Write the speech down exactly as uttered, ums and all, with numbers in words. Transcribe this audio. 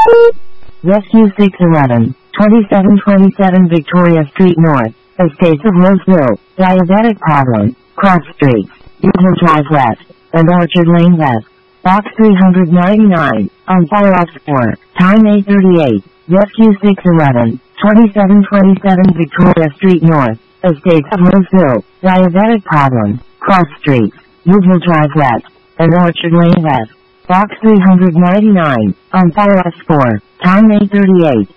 Rescue six eleven, twenty-seven twenty-seven Victoria Street North, Estates of Roseville, diabetic problem, cross streets, Eagle Drive West, and Orchard Lane West. Box three ninety-nine, on fire off four, time eight thirty-eight, Rescue six eleven, twenty-seven twenty-seven Victoria Street North, Estates of Roseville, diabetic problem, cross streets, Eagle Drive West, and Orchard Lane West. Box three ninety-nine, on fire off four, time eight thirty-eight,